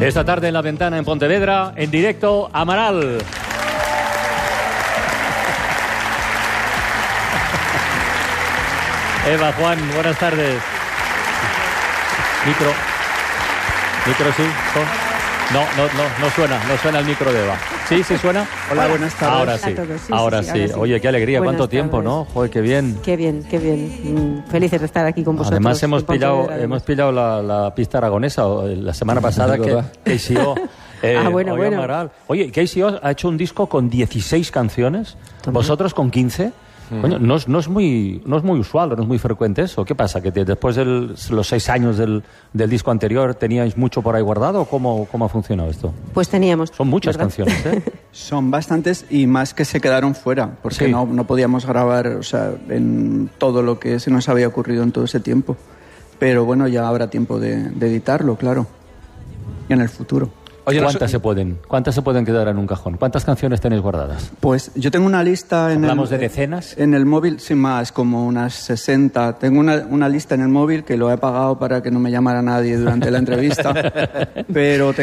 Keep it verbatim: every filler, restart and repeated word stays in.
Esta tarde en La Ventana en Pontevedra, en directo, Amaral. Eva, Juan, buenas tardes. Micro. Micro, sí. No, no, no, no suena, no suena el micro de Eva. ¿Sí, sí suena? Hola, buenas tardes. Ahora sí, Todos, sí, ahora sí, sí. ahora sí. Oye, qué alegría, Buenas cuánto tiempo, tardes. ¿no? Joder, qué bien. Qué bien, qué bien. Mm, Felices de estar aquí con vosotros. Además hemos en Pontevedra, pillado, además. hemos pillado la, la pista aragonesa o, eh, la semana pasada que K C O. Eh, Ah, bueno, hoy bueno. Amaral. Oye, K C O ha hecho un disco con dieciséis canciones, vosotros con quince. Coño, no, es, no, es muy, no es muy usual, no es muy frecuente eso. ¿Qué pasa? ¿Que te- después de los seis años del, del disco anterior teníais mucho por ahí guardado? ¿O ¿Cómo, cómo ha funcionado esto? Pues teníamos. Son muchas ¿verdad? canciones, ¿eh? Son bastantes y más que se quedaron fuera, porque Sí. no, no podíamos grabar, o sea, en todo lo que se nos había ocurrido en todo ese tiempo. Pero bueno, ya habrá tiempo de, de editarlo, claro. Y en el futuro. Oye, no ¿Cuántas sé- se pueden? ¿Cuántas se pueden quedar en un cajón? ¿Cuántas canciones tenéis guardadas? Pues yo tengo una lista en ¿Hablamos el, de decenas? En el móvil, sin más, como unas sesenta. Tengo una, una lista en el móvil que lo he pagado para que no me llamara nadie durante la entrevista. Pero